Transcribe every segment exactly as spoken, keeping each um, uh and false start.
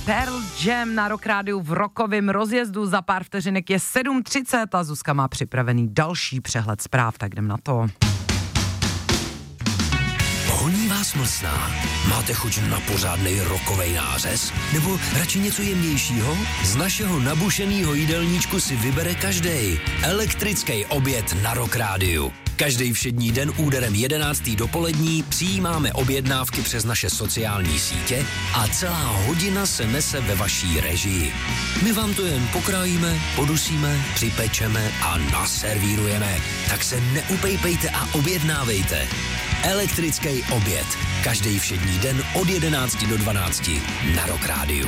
Pearl Jam na Rock Rádiu v rokovém rozjezdu. Za pár vteřinek je sedm třicet a Zuzka má připravený další přehled zpráv, tak jdem na to. Honí vás mlsná? Máte chuť na pořádnej rokovej nářez? Nebo radši něco jemnějšího? Z našeho nabušenýho jídelníčku si vybere každej. Elektrický oběd na Rock Rádiu. Každý všední den úderem jedenáctý dopolední přijímáme objednávky přes naše sociální sítě a celá hodina se nese ve vaší režii. My vám to jen pokrájíme, podusíme, připečeme a naservírujeme. Tak se neupejpejte a objednávejte. Elektrický oběd. Každý všední den od jedenácti do dvanácti na Rock Rádiu.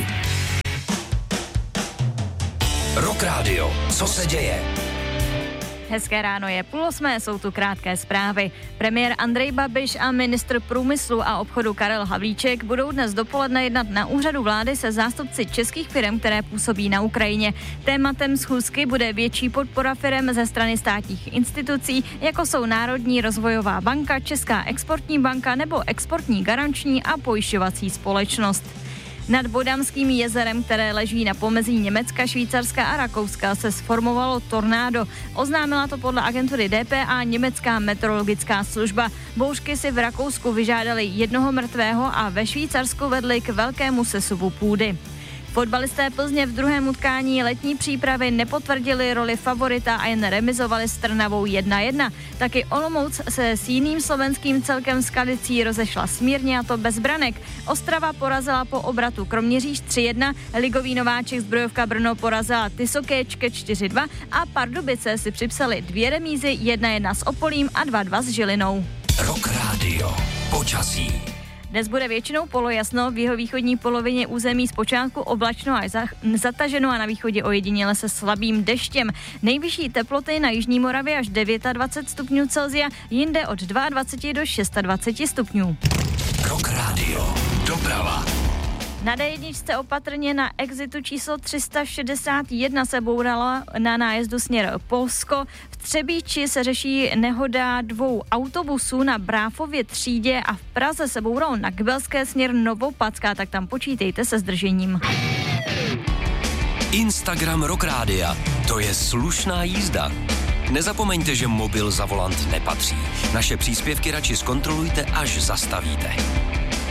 Rock Radio. Co se děje? Hezké ráno, je půl osmé, jsou tu krátké zprávy. Premiér Andrej Babiš a ministr průmyslu a obchodu Karel Havlíček budou dnes dopoledne jednat na úřadu vlády se zástupci českých firm, které působí na Ukrajině. Tématem schůzky bude větší podpora firem ze strany státních institucí, jako jsou Národní rozvojová banka, Česká exportní banka nebo Exportní garanční a pojišťovací společnost. Nad Bodamským jezerem, které leží na pomezí Německa, Švýcarska a Rakouska, se sformovalo tornádo. Oznámila to podle agentury D P A německá meteorologická služba. Bouřky si v Rakousku vyžádaly jednoho mrtvého a ve Švýcarsku vedly k velkému sesuvu půdy. Fotbalisté Plzně v druhém utkání letní přípravy nepotvrdili roli favorita a jen remizovali s Trnavou jedna jedna. Taky Olomouc se s jiným slovenským celkem Skalicí rozešla smírně, a to bez branek. Ostrava porazila po obratu Kroměříž tři jedna, ligový nováček Zbrojovka Brno porazila Tysokéčke čtyři dva a Pardubice si připsali dvě remízy, jedna jedna s Opolím a dva dva s Žilinou. Rock Radio. Počasí. Dnes bude většinou polojasno, v jihovýchodní polovině území zpočátku oblačno až zataženo a na východě ojediněle se slabým deštěm. Nejvyšší teploty na jižní Moravě až dvacet devět stupňů Celsia, jinde od dvacet dva do dvacet šest stupňů. Rock Radio. Doprava. Na D jedna opatrně, na exitu číslo tři sta šedesát jedna se bourala na nájezdu směr Polsko. V Třebíči se řeší nehoda dvou autobusů na Bráfově třídě a v Praze se bouralo na Kbelské směr Novopacká, tak tam počítejte se zdržením. Instagram Rock Rádia. To je slušná jízda. Nezapomeňte, že mobil za volant nepatří. Naše příspěvky radši zkontrolujte, až zastavíte.